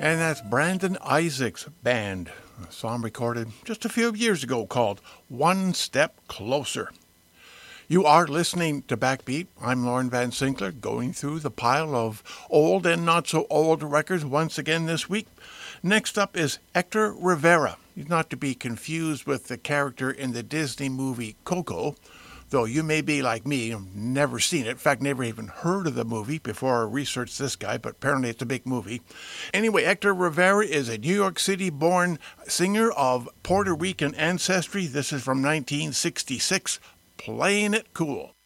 And that's Brandon Isaac's band, a song recorded just a few years ago called One Step Closer. You are listening to Backbeat. I'm Lauren Van Sinkler, going through the pile of old and not so old records once again this week. Next up is Hector Rivera. He's not to be confused with the character in the Disney movie Coco, though you may be like me, I've never seen it. In fact, never even heard of the movie before I researched this guy, but apparently it's a big movie. Anyway, Hector Rivera is a New York City-born singer of Puerto Rican ancestry. This is from 1966, Playing It Cool.